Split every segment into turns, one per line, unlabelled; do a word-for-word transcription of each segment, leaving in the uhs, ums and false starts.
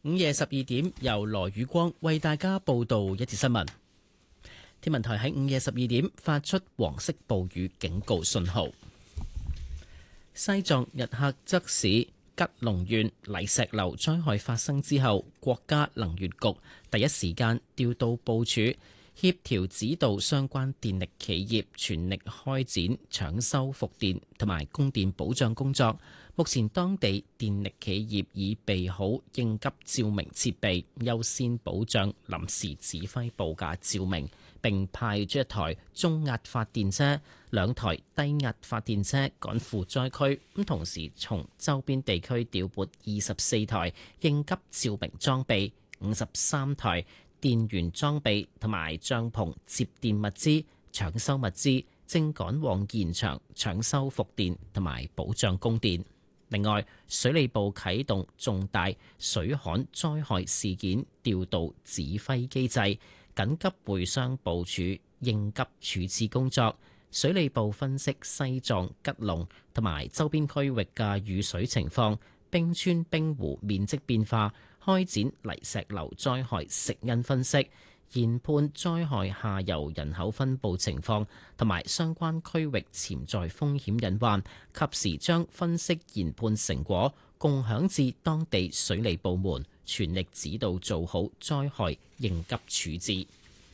午夜十二點，由羅宇光為大家報道一節新聞。天文台喺午夜十二點發出黃色暴雨警告信號。西藏日喀則市吉隆縣泥石流災害發生之後，國家能源局第一時間調到部署，協調指導相關電力企業全力開展搶修復電同埋供電保障工作。目前當地電力企業已備好應急照明設備，優先保障臨時指揮部嘅照明，並派出一台中壓發電車、兩台低壓發電車趕赴災區。咁同時從周邊地區調撥二十四台應急照明裝備、五十三台電源裝備同埋帳篷接電物資、搶修物資，正趕往現場搶修復電同埋保障供電。另外，水利部啟動重大水旱災害事件調度指揮機制，緊急會商部署應急處置工作。水利部分析西藏、吉隆同埋周邊區域嘅雨水情況、冰川冰湖面積變化，開展泥石流災害食因分析，研判災害下游人口分佈情況同埋相關區域潛在風險隱患，及時將分析研判成果共享至當地水利部門，全力指導做好災害應急處置。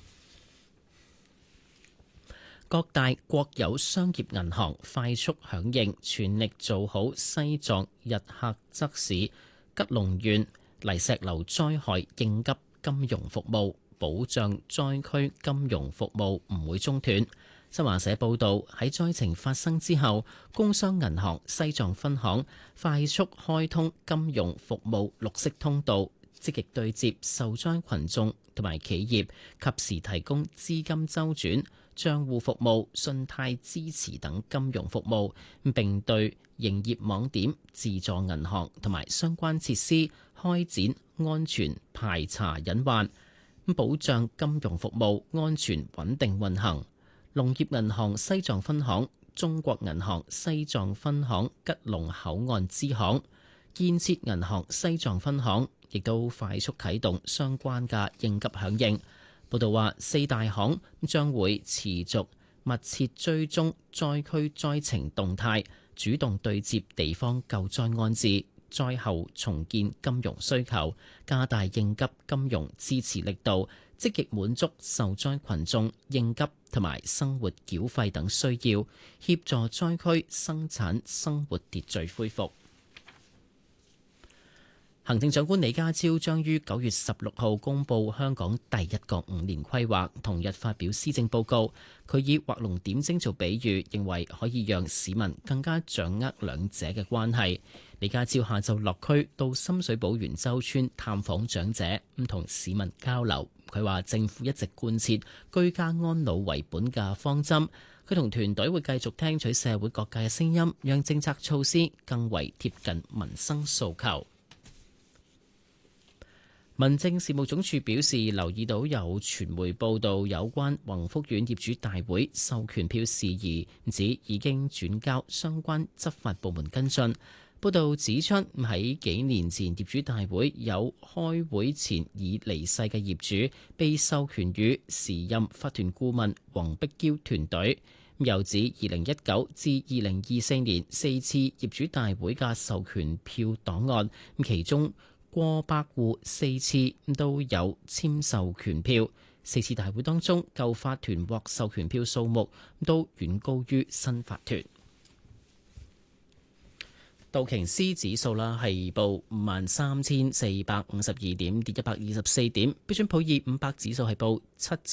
各大國有商業銀行快速響應，全力做好西藏日喀則市吉隆縣泥石流災害應急金融服務，保障災區金融服務唔會中斷。新華社報導，喺災情發生之後，工商銀行西藏分行快速開通金融服務綠色通道，積極對接受災群眾同埋企業，及時提供資金周轉、帳戶服務、信貸支持等金融服務，並對營業網點、自助銀行同埋相關設施開展安全排查隱患，保障金融服務安全穩定運行。農業銀行西藏分行、中國銀行西藏分行吉隆口岸支行、建設銀行西藏分行亦都快速啟動相關嘅應急響應。報道話，四大行將會持續密切追蹤災區災情動態，主動對接地方救災安置、災後重建金融需求，加大應急金融支持力度，積極滿足受災群眾應急同埋生活繳費等需要，協助災區生產生活秩序恢復。行政長官李家超將於九月十六號公布香港第一個五年規劃，同日發表施政報告。佢以畫龍點睛做比喻，認為可以讓市民更加掌握兩者嘅關係。李家超下晝落區到深水埗元洲村探訪長者，唔同市民交流。佢話政府一直貫徹居家安老為本嘅方針，佢同團隊會繼續聽取社會各界嘅聲音，讓政策措施更為貼近民生訴求。民政事務總署表示，留意到有傳媒報道有關宏福苑業主大會授權票事宜，指已經轉交相關執法部門跟進。報道指出，喺幾年前業主大會有開會前已離世嘅業主被授權予時任法團顧問黃碧嬌團隊。又指二零一九至二零二四年四次業主大會嘅授權票檔案，其中過百戶四次都有簽授權票，四次大會當中舊法團獲授權票數目都遠高於新法團。道瓊斯指數啦係報五萬三千四百五十二點，跌一百二十四點。標準普爾五百指數係報七